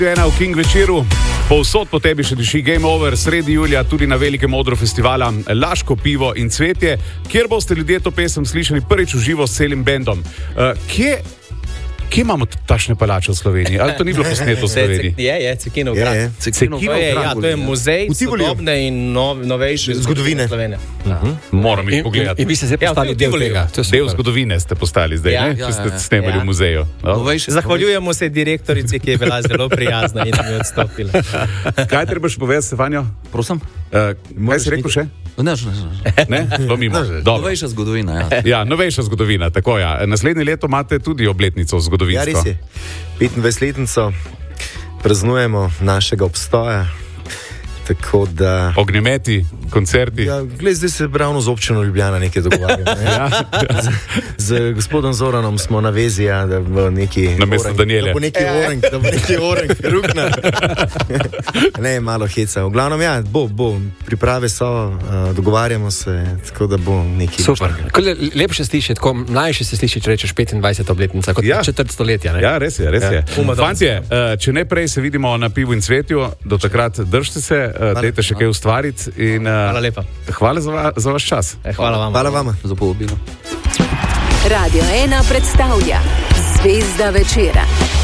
Ena v King večeru, povsod po tebi še diši Game Over, sredi julija tudi na velikem odru festivala Laško pivo in cvetje, kjer boste ljudje to pesem slišali prvič v živo s celim bendom. Kje imamo tašne palače v Sloveniji? Ali to ni bilo posneto v Sloveniji? Je, Cekinov grad. To je muzej sodobne in novejše zgodovine Slovenije. Moram jih pogledati. In vi ste zdaj postali del tega. Del zgodovine ste postali zdaj, če ste snemali v muzeju. Zahvaljujemo se direktorici, ki je bila zelo prijazna in mi je odstopila. Kaj treba še povedati, Stefanjo? Prosim? Kaj si rekel še? Ne, to mimo. Novejša zgodovina, Ja, novejša zgodovina, tako ja. Naslednje leto imate tudi obletnico zgodovinsko. Ja, res je. 25-letnico praznujemo našega obstoja. Tako da... Ognjemeti, koncerti. Ja, gled, zdaj se ravno z občino Ljubljana nekaj dogovarjamo. Z gospodom Zoranom smo na vezi, da bo neki... Namesto Daniele. Da bo neki orenk, rukna. Ne, malo heca. V glavnem, ja, bo. Priprave so, dogovarjamo se, tako da bo neki... Super. Lepše sliši, tako mlajše se sliši, če rečeš 25. obletnica, kot četrt stoletja. Ja, res je. Fantje, če ne prej se vidimo na pivu in cvetju, do takrat držite se, dajte še kaj ustvariti. Hvala lepa. Hvala za vaš čas. Hvala vama. Za povabilo. Radio 1 predstavlja Zvezda večera.